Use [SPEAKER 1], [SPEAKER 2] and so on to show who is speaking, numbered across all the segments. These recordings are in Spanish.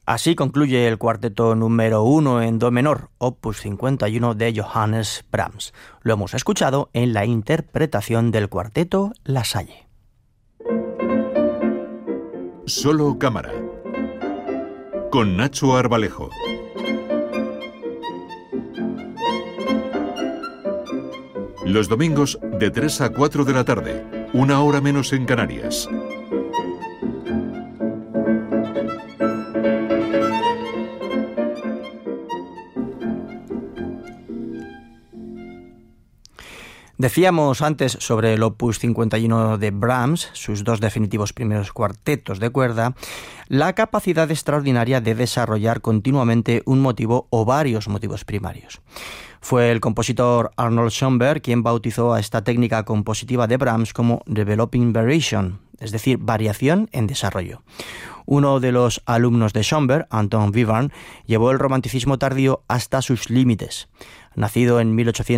[SPEAKER 1] Así concluye el cuarteto número 1 en do menor, opus 51 de Johannes Brahms. Lo hemos escuchado en la interpretación del cuarteto La Salle.
[SPEAKER 2] Solo cámara, con Nacho Arbalejo. Los domingos de 3 a 4 de la tarde, 1 hora menos en Canarias.
[SPEAKER 1] Decíamos antes sobre el opus 51 de Brahms, sus dos definitivos primeros cuartetos de cuerda, la capacidad extraordinaria de desarrollar continuamente un motivo o varios motivos primarios. Fue el compositor Arnold Schoenberg quien bautizó a esta técnica compositiva de Brahms como Developing Variation, es decir, variación en desarrollo. Uno de los alumnos de Schoenberg, Anton Webern, llevó el romanticismo tardío hasta sus límites. Nacido en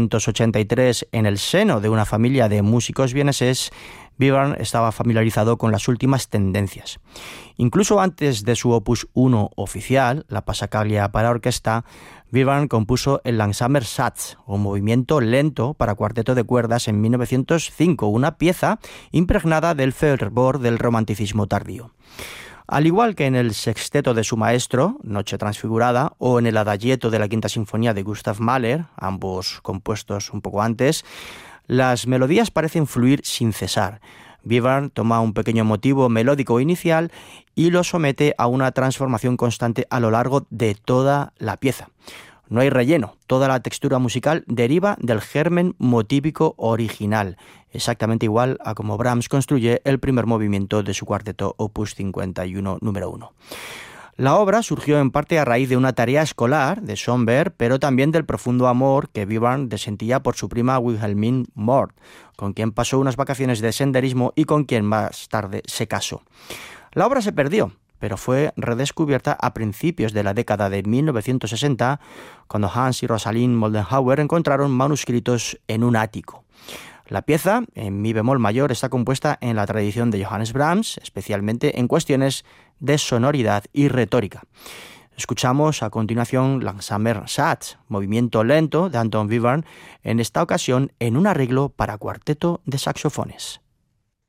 [SPEAKER 1] 1883 en el seno de una familia de músicos vieneses, Webern estaba familiarizado con las últimas tendencias. Incluso antes de su opus 1 oficial, la Passacaglia para orquesta, Webern compuso el Langsamer Satz, o movimiento lento para cuarteto de cuerdas en 1905, una pieza impregnada del fervor del romanticismo tardío. Al igual que en el sexteto de su maestro, Noche Transfigurada, o en el adagietto de la Quinta Sinfonía de Gustav Mahler, ambos compuestos un poco antes, las melodías parecen fluir sin cesar. Webern toma un pequeño motivo melódico inicial y lo somete a una transformación constante a lo largo de toda la pieza. No hay relleno, toda la textura musical deriva del germen motívico original, exactamente igual a como Brahms construye el primer movimiento de su cuarteto opus 51 número 1. La obra surgió en parte a raíz de una tarea escolar de Schoenberg, pero también del profundo amor que Webern sentía por su prima Wilhelmine Mort, con quien pasó unas vacaciones de senderismo y con quien más tarde se casó. La obra se perdió, pero fue redescubierta a principios de la década de 1960, cuando Hans y Rosalind Moldenhauer encontraron manuscritos en un ático. La pieza, en mi bemol mayor, está compuesta en la tradición de Johannes Brahms, especialmente en cuestiones de sonoridad y retórica. Escuchamos a continuación Langsamer Satz, movimiento lento de Anton Webern, en esta ocasión en un arreglo para cuarteto de saxofones.